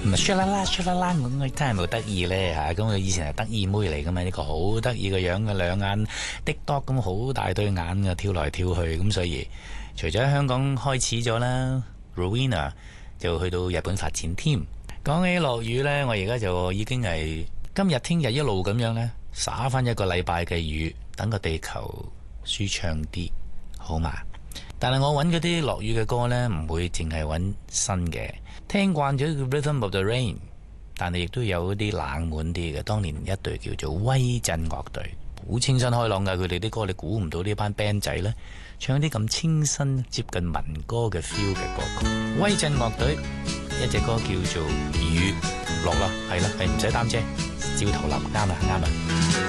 唔係唰啦啦唰啦啦咁，佢真係冇得意咧嚇。咁佢以前係得意妹嚟噶嘛，呢個好得意嘅樣嘅，兩眼滴多咁好大對眼嘅，跳來跳去咁，所以除咗喺香港開始咗啦 Rowena 就去到日本發展添。講起落雨呢，我而家就已經係今日聽日一路咁樣呢，灑翻一個禮拜嘅雨，等個地球舒暢啲，好嘛？但係我揾嗰啲落雨嘅歌呢，唔會淨係揾新嘅，聽慣咗《Rhythm of the Rain》，但係亦都有啲冷門啲嘅。當年一隊叫做威震樂隊，好清新開朗㗎，佢哋啲歌你估唔到呢班 band 仔呢，唱啲咁清新接近民歌嘅 feel 嘅歌曲。威震樂隊一隻歌叫做《雨落》啦，係啦，係唔使擔遮，照頭淋，啱啦啱啦。